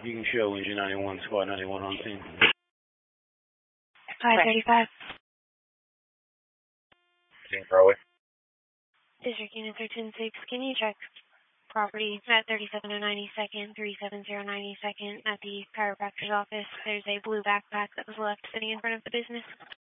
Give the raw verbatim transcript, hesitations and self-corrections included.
You can show engine ninety-one, squad ninety-one on scene. five thirty-five. Team Crowley. District Unit thirteen six, can you check property at thirty-seven oh ninety-second, three seven zero ninety-second at the chiropractor's office? There's a blue backpack that was left sitting in front of the business.